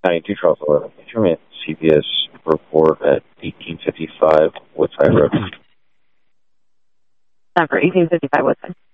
92 Charles 11. Show me CPS report at 1855 Woodside Road. Time for 1855 Woodside.